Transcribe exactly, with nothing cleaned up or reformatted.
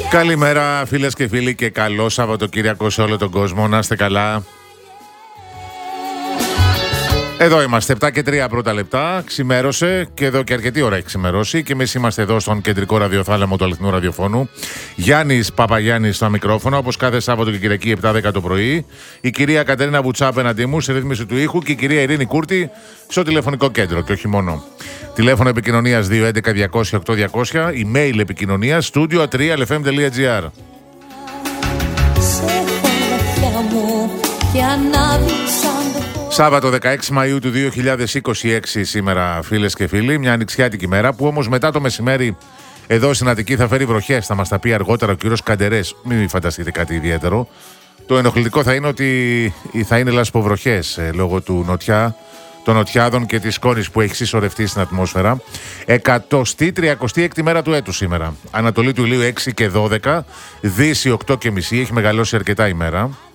Καλημέρα φίλες και φίλοι και καλό Σαββατοκύριακο σε όλο τον κόσμο. Να είστε καλά. Εδώ είμαστε, επτά και τρία πρώτα λεπτά. Ξημέρωσε και εδώ και αρκετή ώρα έχει ξημερώσει. Και εμείς είμαστε εδώ στον κεντρικό ραδιοθάλαμο του αληθινού ραδιοφώνου. Γιάννης Παπαγιάννης στο μικρόφωνο, όπως κάθε Σάββατο και Κυριακή επτά δέκα το πρωί. Η κυρία Κατερίνα Βουτσά απέναντί μου, σε ρύθμιση του ήχου. Και η κυρία Ειρήνη Κούρτη στο τηλεφωνικό κέντρο. Και όχι μόνο. Τηλέφωνο επικοινωνίας δύο έντεκα διακόσια οκτώ διακόσια. Email επικοινωνίας studio τρία ελ εφ εμ τελεία τζι άρ. Σάββατο δεκαέξι Μαΐου του δύο χιλιάδες είκοσι έξι σήμερα, φίλες και φίλοι. Μια ανοιξιάτικη μέρα που όμως μετά το μεσημέρι εδώ στην Αττική θα φέρει βροχές. Θα μας τα πει αργότερα ο κύριος Καντερές. Μην φανταστείτε κάτι ιδιαίτερο. Το ενοχλητικό θα είναι ότι θα είναι λασποβροχές ε, λόγω του νοτιά, των νοτιάδων και της σκόνης που έχει συσσωρευτεί στην ατμόσφαιρα. εκατοστή τριακοστή έκτη μέρα του έτου σήμερα. Ανατολή του ηλίου έξι και δώδεκα, Δύση οκτώ και μισή. Έχει μεγαλώσει αρκετά η μέρα.